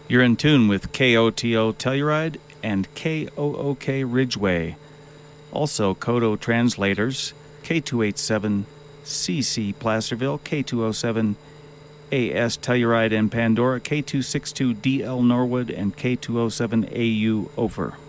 You're in tune with KOTO Telluride and KOOK Ridgeway. Also, Kodo translators K287CC Placerville, K207 AS Telluride and Pandora, K262DL Norwood, and K207AU Ophir.